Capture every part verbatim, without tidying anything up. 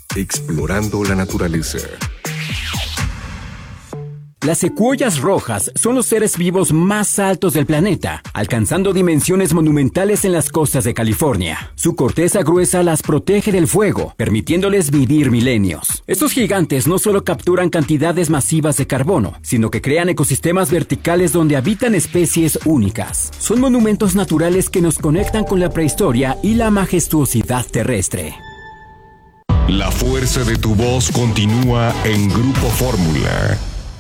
Explorando la naturaleza. Las secuoyas rojas son los seres vivos más altos del planeta, alcanzando dimensiones monumentales en las costas de California. Su corteza gruesa las protege del fuego, permitiéndoles vivir milenios. Estos gigantes no solo capturan cantidades masivas de carbono, sino que crean ecosistemas verticales donde habitan especies únicas. Son monumentos naturales que nos conectan con la prehistoria y la majestuosidad terrestre. La fuerza de tu voz continúa en Grupo Fórmula.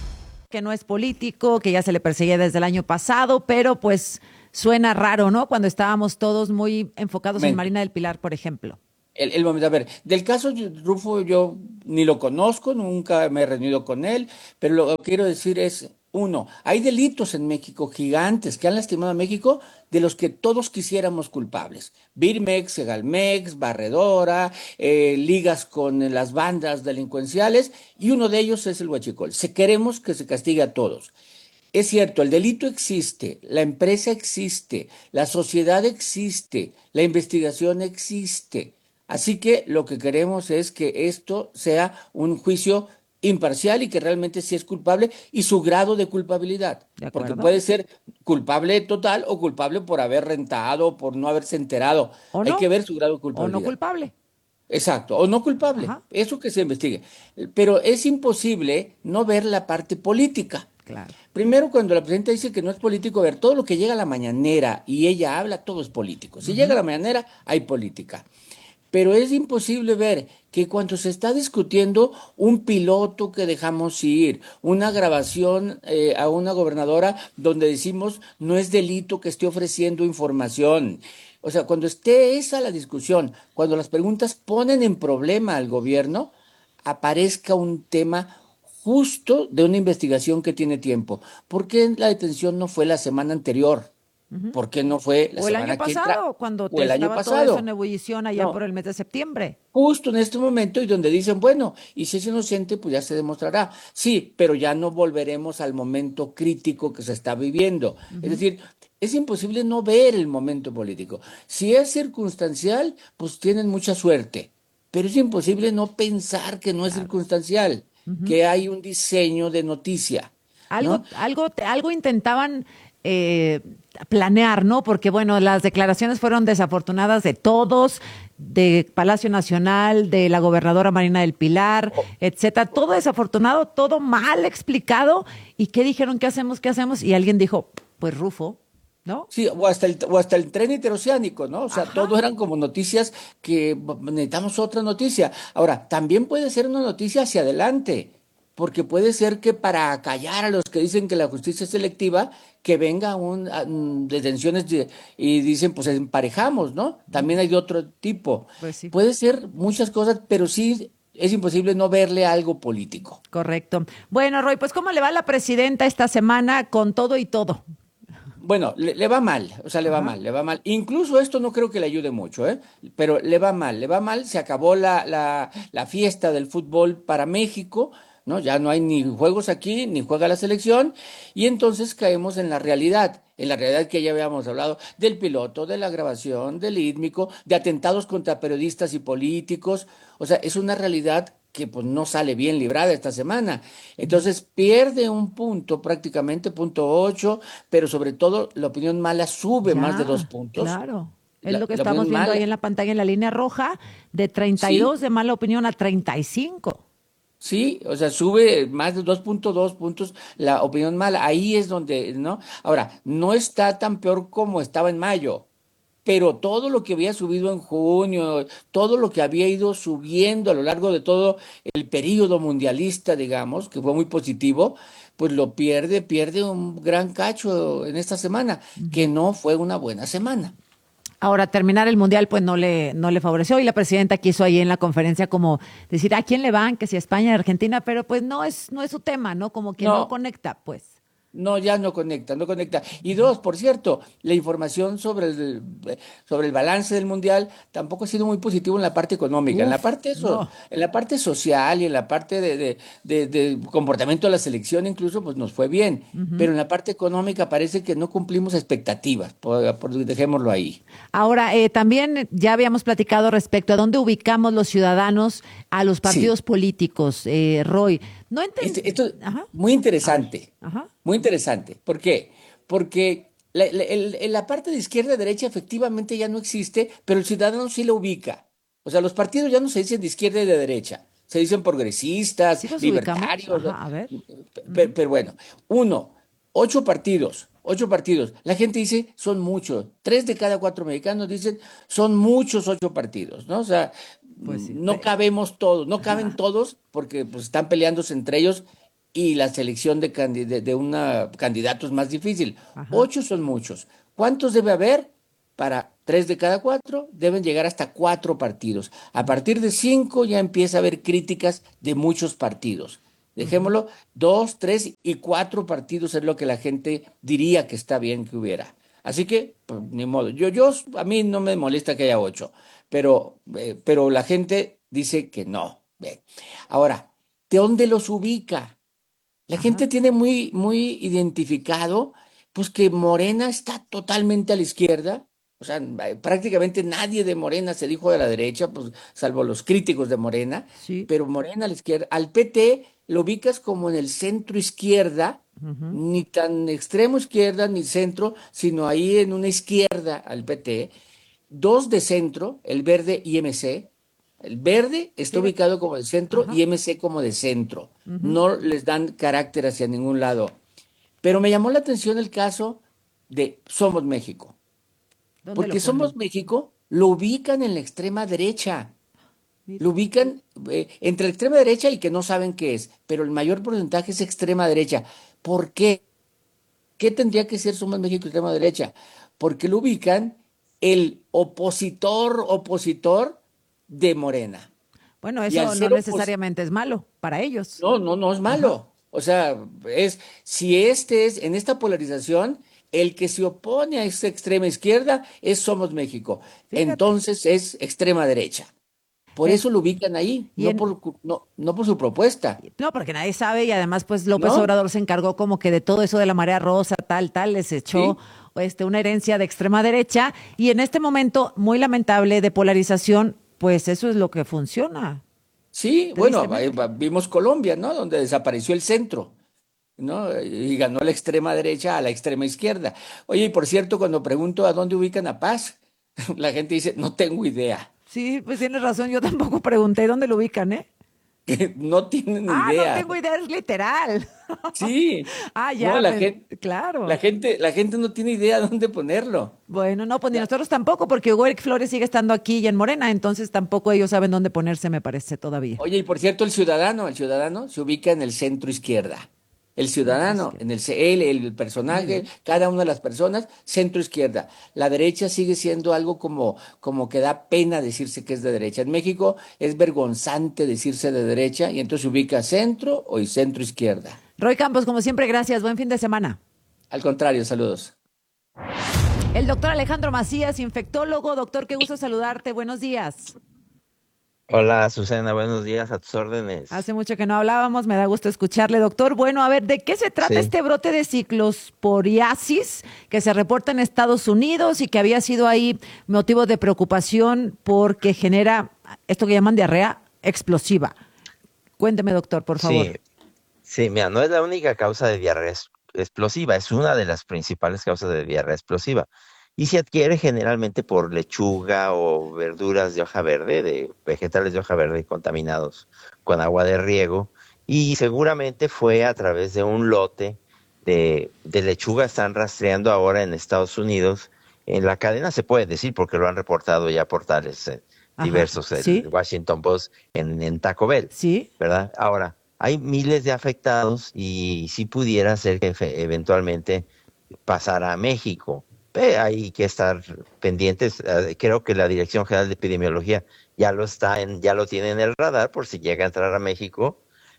Que no es político, que ya se le perseguía desde el año pasado, pero pues suena raro, ¿no? Cuando estábamos todos muy enfocados Men. en Marina del Pilar, por ejemplo. El, el momento, a ver, del caso Rufo yo ni lo conozco, nunca me he reunido con él, pero lo que quiero decir es, uno, hay delitos en México gigantes que han lastimado a México de los que todos quisiéramos culpables. Birmex, Segalmex, Barredora, eh, ligas con las bandas delincuenciales, y uno de ellos es el huachicol. Se queremos que se castigue a todos. Es cierto, el delito existe, la empresa existe, la sociedad existe, la investigación existe. Así que lo que queremos es que esto sea un juicio imparcial y que realmente sí es culpable y su grado de culpabilidad. De porque puede ser culpable total o culpable por haber rentado, por no haberse enterado. ¿O Hay no? que ver su grado de culpabilidad. O no culpable. Exacto, o no culpable. Ajá. Eso que se investigue. Pero es imposible no ver la parte política. Claro. Primero, cuando la presidenta dice que no es político, a ver, todo lo que llega a la mañanera y ella habla, todo es político. Si uh-huh. llega a la mañanera, hay política. Pero es imposible ver que cuando se está discutiendo un piloto que dejamos ir, una grabación eh, a una gobernadora donde decimos no es delito que esté ofreciendo información. O sea, cuando esté esa la discusión, cuando las preguntas ponen en problema al gobierno, aparezca un tema justo de una investigación que tiene tiempo. ¿Por qué la detención no fue la semana anterior? Uh-huh. ¿Por qué no fue la o el semana año que pasado, entra? cuando te o el estaba año pasado. todo eso en ebullición allá no. por el mes de septiembre? Justo en este momento, y donde dicen, bueno, y si es inocente, pues ya se demostrará. Sí, pero ya no volveremos al momento crítico que se está viviendo. Uh-huh. Es decir, es imposible no ver el momento político. Si es circunstancial, pues tienen mucha suerte, pero es imposible no pensar que no es claro. circunstancial, uh-huh. que hay un diseño de noticia. Algo, ¿no? algo, algo intentaban eh, planear, ¿no? Porque, bueno, las declaraciones fueron desafortunadas de todos, de Palacio Nacional, de la gobernadora Marina del Pilar, oh. etcétera. Todo desafortunado, todo mal explicado. ¿Y qué dijeron? ¿Qué hacemos? ¿Qué hacemos? Y alguien dijo, pues Rufo, ¿no? Sí, o hasta el, o hasta el tren interoceánico, ¿no? O sea, Ajá. todo eran como noticias que necesitamos otra noticia. Ahora, también puede ser una noticia hacia adelante, porque puede ser que para acallar a los que dicen que la justicia es selectiva, que venga un, un detenciones de, y dicen, pues emparejamos, ¿no? También hay de otro tipo. Pues sí. Puede ser muchas cosas, pero sí es imposible no verle algo político. Correcto. Bueno, Roy, pues ¿cómo le va a la presidenta esta semana con todo y todo? Bueno, le, le va mal, o sea, le va Ajá. mal, le va mal. Incluso esto no creo que le ayude mucho, ¿eh? Pero le va mal, le va mal. Se acabó la, la, la fiesta del fútbol para México, ¿no? Ya no hay ni juegos aquí, ni juega la selección, y entonces caemos en la realidad, en la realidad que ya habíamos hablado, del piloto, de la grabación, del ítmico, de atentados contra periodistas y políticos. O sea, es una realidad que pues no sale bien librada esta semana. Entonces pierde un punto, prácticamente punto ocho, pero sobre todo la opinión mala sube ya, más de dos puntos. Claro, es la, lo que estamos viendo mala. ahí en la pantalla, en la línea roja, de treinta y dos sí. de mala opinión a treinta y cinco. Sí, o sea, sube más de dos punto dos puntos la opinión mala. Ahí es donde, ¿no? Ahora, no está tan peor como estaba en mayo, pero todo lo que había subido en junio, todo lo que había ido subiendo a lo largo de todo el período mundialista, digamos, que fue muy positivo, pues lo pierde, pierde un gran cacho en esta semana, que no fue una buena semana. Ahora, terminar el Mundial pues no le no le favoreció y la presidenta quiso ahí en la conferencia como decir a quién le van, que si a España, a Argentina, pero pues no es no es su tema, ¿no? Como que no, no conecta, pues. No, ya no conecta, no conecta. Y dos, por cierto, la información sobre el, sobre el balance del mundial tampoco ha sido muy positivo en la parte económica. En la Uf, parte eso, no. en la parte social y en la parte de, de, de- de comportamiento de la selección incluso, pues nos fue bien. Pero en la parte económica parece que no cumplimos expectativas. Por, por- dejémoslo ahí. Ahora, eh, también ya habíamos platicado respecto a dónde ubicamos los ciudadanos a los Sí. partidos políticos, eh, Roy. No Este- enten... esto es Ajá, muy a ver, interesante, ajá. muy interesante. ¿Por qué? Porque la, la- el- el- la parte de izquierda-derecha efectivamente ya no existe, pero el ciudadano sí lo ubica. O sea, los partidos ya no se dicen de izquierda y de derecha, se dicen progresistas, ¿Sí los ubicamos? libertarios. Ajá, a ver. Pero, pero bueno, uno, ocho partidos, ocho partidos. La gente dice son muchos. Tres de cada cuatro mexicanos dicen son muchos ocho partidos, ¿no? O sea, Pues sí. no Ve- cabemos todos, no caben todos porque pues, están peleándose entre ellos y la selección de, candi- de, de una candidato es más difícil. Ajá. Ocho son muchos. ¿Cuántos debe haber? Para tres de cada cuatro deben llegar hasta cuatro partidos. A partir de cinco ya empieza a haber críticas de muchos partidos. Ujú. Dejémoslo, dos, tres y cuatro partidos es lo que la gente diría que está bien que hubiera. Así que, pues, ni modo. Yo, yo, a mí no me molesta que haya ocho, pero, eh, pero la gente dice que no. Ve. Ahora, ¿de dónde los ubica? La Ajá. gente tiene muy, muy identificado, pues que Morena está totalmente a la izquierda. O sea, eh, prácticamente nadie de Morena se dijo de la derecha, pues salvo los críticos de Morena, Sí. pero Morena a la izquierda. Al P T lo ubicas como en el centro izquierda, Ujú. ni tan extremo izquierda ni centro, sino ahí en una izquierda al P T. Dos de centro, el verde y M C. El verde está Fíjate. ubicado como de centro Ajá. y M C como de centro. Ujú. No les dan carácter hacia ningún lado. Pero me llamó la atención el caso de Somos México, ¿Dónde lo porque Somos ponen? México lo ubican en la extrema derecha, lo Mira. ubican eh, entre la extrema derecha y que no saben qué es, pero el mayor porcentaje es extrema derecha. ¿Por qué? ¿Qué tendría que ser Somos México extrema derecha? Porque lo ubican el opositor opositor de Morena. Bueno, Y al eso no ser opositor, necesariamente es malo para ellos. no, no, no es Ajá. malo. O sea, es si este es en esta polarización, el que se opone a esta extrema izquierda es Somos México. Fíjate. Entonces es extrema derecha. Por En- eso lo ubican ahí, y no en, por, cu- no, no por su propuesta, no, porque nadie sabe y además pues López ¿no? Obrador se encargó como que de todo eso de la marea rosa, tal, tal, les echó Sí, este, una herencia de extrema derecha y en este momento muy lamentable de polarización, pues eso es lo que funciona, sí, bueno, ahí tristemente. va- vimos Colombia, ¿no? Donde desapareció el centro, ¿no? Y ganó la extrema derecha a la extrema izquierda. Oye, y por cierto, cuando pregunto a dónde ubican a Paz, la gente dice, no tengo idea, Sí, pues tienes razón, yo tampoco pregunté dónde lo ubican, ¿eh? que no tienen Ah, no idea. tengo idea, es literal. Sí, Ah, no, ya, la pues, gente, la claro. gente, la gente no tiene idea dónde ponerlo. Bueno, no, pues ni La- nosotros tampoco, porque Hugo Eric Flores sigue estando aquí y en Morena, entonces tampoco ellos saben dónde ponerse, me parece, todavía. Oye, y por cierto, el ciudadano, el ciudadano se ubica en el centro izquierda. El Centro ciudadano, en izquierda. el C- él, el Muy personaje, bien. cada una de las personas, centro izquierda. La derecha sigue siendo algo como, como que da pena decirse que es de derecha. En México es vergonzante decirse de derecha y entonces se ubica centro o y centro izquierda. Roy Campos, como siempre, gracias. Buen fin de semana. Al contrario, saludos. El doctor Alejandro Macías, infectólogo. Doctor, qué gusto saludarte. Buenos días. Hola Susana, buenos días, a tus órdenes. Hace mucho que no hablábamos, me da gusto escucharle, doctor. Bueno, a ver, ¿de qué se trata Sí, este brote de ciclosporiasis que se reporta en Estados Unidos y que había sido ahí motivo de preocupación porque genera esto que llaman diarrea explosiva? Cuénteme, doctor, por sí, favor. sí, mira, no es la única causa de diarrea es- explosiva, es una de las principales causas de diarrea explosiva. Y se adquiere generalmente por lechuga o verduras de hoja verde, de vegetales de hoja verde contaminados con agua de riego. Y seguramente fue a través de un lote de, de lechuga, están rastreando ahora en Estados Unidos. En la cadena se puede decir porque lo han reportado ya portales eh, Ajá, diversos, el sí, Washington Post en, en Taco Bell, sí. ¿verdad? Ahora, hay miles de afectados y sí pudiera ser que efe- eventualmente pasara a México. Pe- hay que estar pendientes. eh, Creo que la Dirección General de Epidemiología ya lo está en, ya lo tiene en el radar por si llega a entrar a México.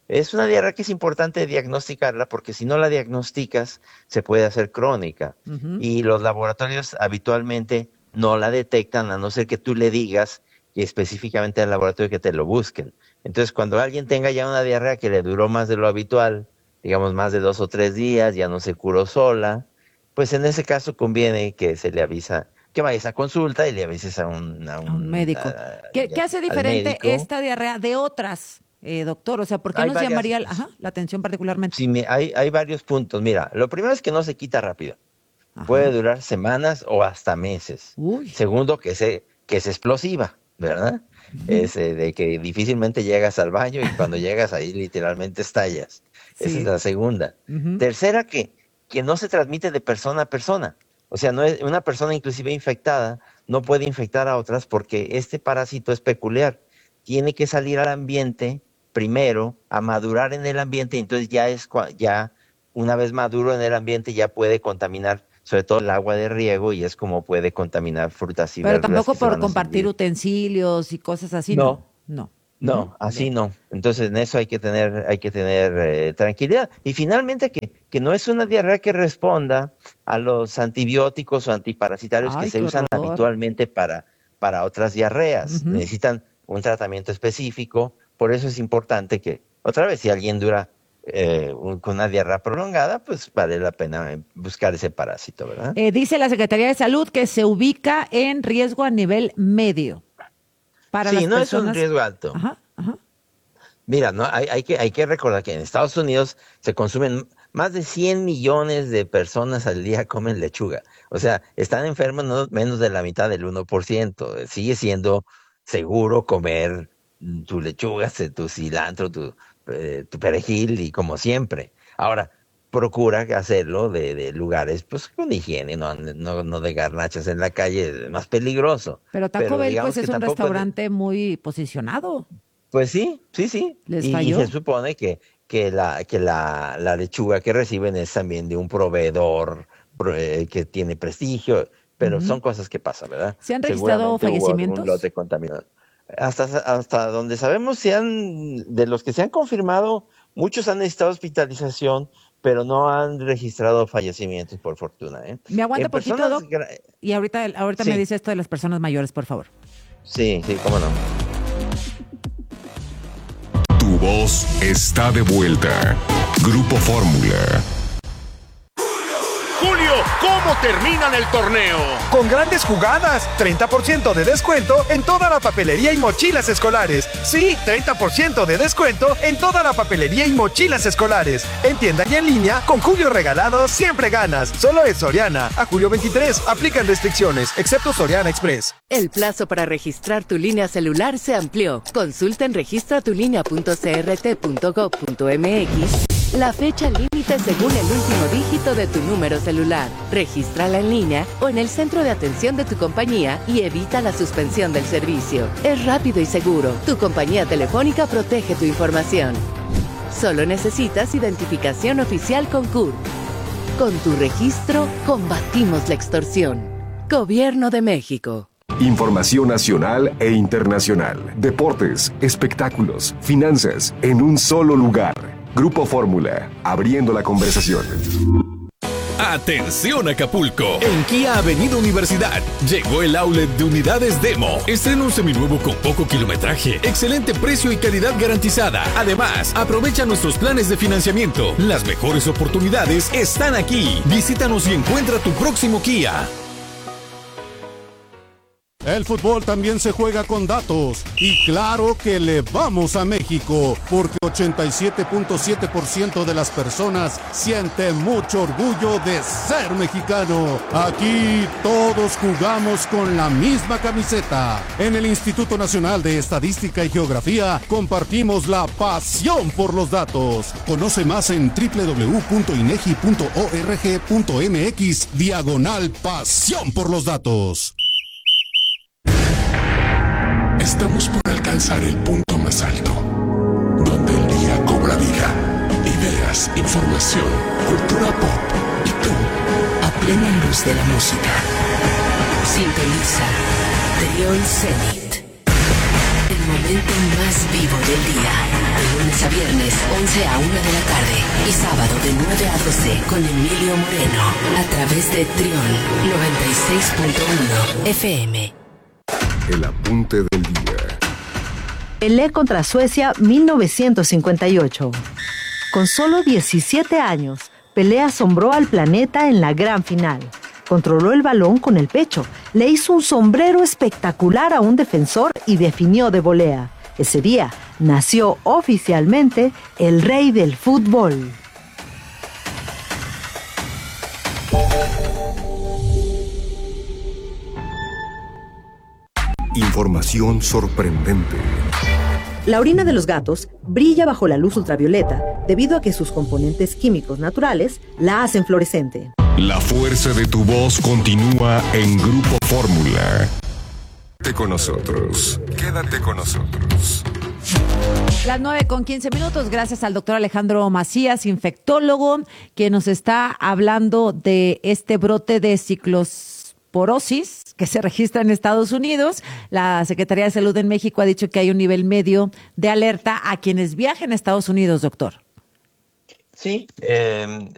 es una diarrea que es importante diagnosticarla porque si no la diagnosticas se puede hacer crónica. Uh-huh. Y los laboratorios habitualmente no la detectan a no ser que tú le digas y específicamente al laboratorio que te lo busquen. Entonces, cuando alguien tenga ya una diarrea que le duró más de lo habitual, digamos más de dos o tres días, ya no se curó sola, pues en ese caso conviene que se le avisa, que vayas a consulta y le avises a un, a un, a un médico. A, ¿Qué, ¿Qué hace diferente esta diarrea de otras, eh, doctor? O sea, ¿por qué hay nos varias, llamaría ajá, la atención particularmente? Sí, hay, hay varios puntos. Mira, lo primero es que no se quita rápido. Ajá. Puede durar semanas o hasta meses. Uy. Segundo, que, se, que es explosiva, ¿verdad? Uh-huh. Es eh, de que difícilmente llegas al baño y cuando llegas ahí literalmente estallas. Sí. Esa es la segunda. Uh-huh. Tercera, que, que no se transmite de persona a persona. O sea, no es, una persona inclusive infectada no puede infectar a otras porque este parásito es peculiar. Tiene que salir al ambiente primero, a madurar en el ambiente, y entonces ya es ya una vez maduro en el ambiente ya puede contaminar sobre todo el agua de riego y es como puede contaminar frutas y verduras. Pero tampoco por compartir utensilios y cosas así, no. No. No, no así Bien. no. Entonces en eso hay que tener, hay que tener eh, tranquilidad. Y finalmente que, que no es una diarrea que responda a los antibióticos o antiparasitarios Ay, que se usan horror. habitualmente para, para otras diarreas. Uh-huh. Necesitan un tratamiento específico. Por eso es importante que, otra vez, si alguien dura eh, un, con una diarrea prolongada, pues vale la pena buscar ese parásito, ¿verdad? Eh, dice la Secretaría de Salud que se ubica en riesgo a nivel medio. Para sí, las no personas... es un riesgo alto. Ajá, ajá. Mira, no, hay, hay, que, hay que recordar que en Estados Unidos se consumen más de cien millones de personas al día comen lechuga. O sea, están enfermos no menos de la mitad del uno por ciento. Sigue siendo seguro comer tu lechuga, tu cilantro, tu, eh, tu perejil y como siempre. Ahora, procura hacerlo de, de lugares pues con higiene, no, no, no de garnachas en la calle, es más peligroso. Pero Taco Bell pues es un restaurante es... muy posicionado. Pues sí, sí, sí. ¿Les y, falló? y se supone que, que, la, que la, la lechuga que reciben es también de un proveedor eh, que tiene prestigio, pero uh-huh. son cosas que pasan, ¿verdad? ¿Se han registrado fallecimientos? Hubo un lote contaminado. Hasta, hasta donde sabemos, se han, de los que se han confirmado, muchos han necesitado hospitalización, pero no han registrado fallecimientos, por fortuna. ¿eh? Me aguanta en poquito, personas... Doc, y ahorita, ahorita sí. me dice esto de las personas mayores, por favor. Sí, sí, cómo no. Tu voz está de vuelta. Grupo Fórmula. Julio, ¿cómo terminan el torneo? Con grandes jugadas, treinta por ciento de descuento en toda la papelería y mochilas escolares. Sí, treinta por ciento de descuento en toda la papelería y mochilas escolares. En tienda y en línea, con Julio regalado siempre ganas. Solo es Soriana. A julio veintitrés, aplican restricciones, excepto Soriana Express. El plazo para registrar tu línea celular se amplió. Consulta en registra tu línea punto c r t punto gov punto m x la fecha límite según el último dígito de tu número celular. Regístrala en línea o en el centro de atención de tu compañía y evita la suspensión del servicio. Es rápido y seguro. Tu compañía telefónica protege tu información. Solo necesitas identificación oficial con C U R. Con tu registro, combatimos la extorsión. Gobierno de México. Información nacional e internacional. Deportes, espectáculos, finanzas, en un solo lugar. Grupo Fórmula, abriendo la conversación. ¡Atención Acapulco! En Kia Avenida Universidad llegó el outlet de unidades Demo. Estrena un seminuevo con poco kilometraje, excelente precio y calidad garantizada. Además, aprovecha nuestros planes de financiamiento. Las mejores oportunidades están aquí. Visítanos y encuentra tu próximo Kia. El fútbol también se juega con datos y claro que le vamos a México porque ochenta y siete punto siete por ciento de las personas siente mucho orgullo de ser mexicano. Aquí todos jugamos con la misma camiseta. En el Instituto Nacional de Estadística y Geografía compartimos la pasión por los datos. Conoce más en doble u doble u doble u punto inegi punto org punto m x diagonal pasión por los datos. Estamos por alcanzar el punto más alto, donde el día cobra vida, ideas, información, cultura pop y tú, a plena luz de la música. Sintoniza Trión Zenit. El momento momento más vivo del día. De lunes a viernes, once a una de la tarde. Y sábado de nueve a doce con Emilio Moreno. A través de Trión noventa y seis punto uno F M. El apunte del día. Pelé contra Suecia mil novecientos cincuenta y ocho. Con solo diecisiete años, Pelé asombró al planeta en la gran final. Controló el balón con el pecho, le hizo un sombrero espectacular a un defensor y definió de volea. Ese día nació oficialmente el rey del fútbol. Información sorprendente. La orina de los gatos brilla bajo la luz ultravioleta debido a que sus componentes químicos naturales la hacen fluorescente. La fuerza de tu voz continúa en Grupo Fórmula. Quédate con nosotros. Quédate con nosotros. Las nueve con quince minutos, gracias al doctor Alejandro Macías, infectólogo, que nos está hablando de este brote de ciclosporosis que se registra en Estados Unidos. La Secretaría de Salud en México ha dicho que hay un nivel medio de alerta a quienes viajen a Estados Unidos, doctor. Sí, eh,